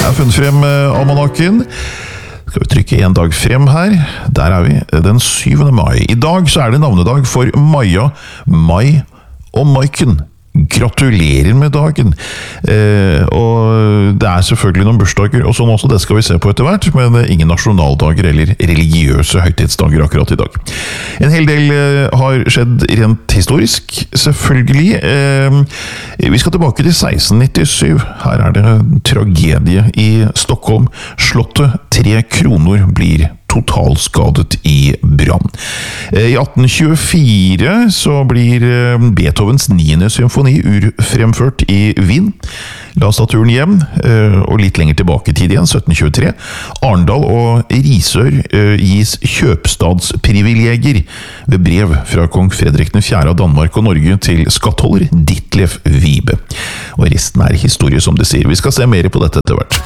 Jeg har funnet frem almanakken. Skal vi trykke en dag frem her? Der er vi, den 7. mai. I dag så er det navnedag for Maja, Mai og Maiken. Gratulerer med dagen! Og det er selvfølgelig noen bursdager og sånn også, det skal vi se på etter hvert, men ingen nasjonaldager eller religiøse høytidsdager akkurat i dag. En hel del har skjedd rent historisk, selvfølgelig. Vi skal tilbake til 1697. Her er det en tragedie i Stockholm. Slottet 3 kroner blir totalskadet i brann. I 1824 så blir Beethovens 9. symfoni urfremført i Wien. La oss ta turen hjem, og litt lenger tilbake i tid igjen, 1723. Arendal og Risør gis kjøpstadsprivilegier ved brev fra kong Fredrik 4. av Danmark og Norge til skattholder Ditlev Wibe. Og resten er historie, som det sier. Vi skal se mer på dette etter hvert.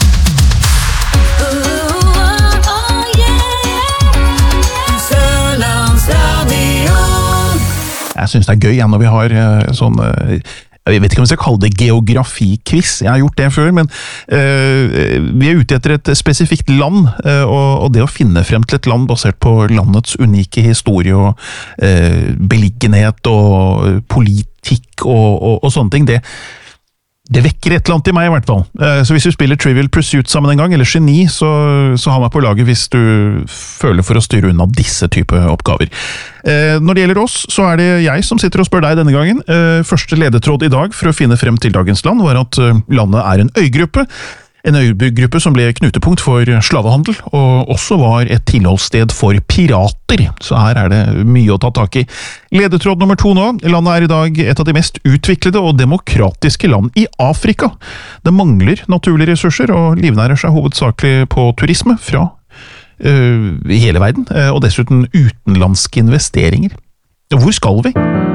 Jeg synes det er gøy når vi har sånn, jeg vet ikke om vi skal kalle det geografikviss, jeg har gjort det før, men vi er ute etter et spesifikt land, og det å finne frem til et land basert på landets unike historie og beliggenhet og politikk og sånne ting, det vekker et eller annet i meg i hvert fall. Så hvis du spiller Trivial Pursuit sammen en gang, eller Geni, så ha meg på laget hvis du føler for å styre unna disse type oppgaver. Når det gjelder oss, så er det jeg som sitter og spør deg denne gangen. Første ledetråd i dag for å finne frem til dagens land var at landet er en øygruppe. En øygruppe som ble knutepunkt for slavehandel, og også var et tilholdssted for pirater, så her er det mye å ta tak i. Ledetråd nummer 2 nå, landet er i dag et av de mest utviklede og demokratiske land i Afrika. Det mangler naturlige ressurser, og livnærer seg hovedsakelig på turisme fra hele verden, og dessuten utenlandske investeringer. Hvor skal vi?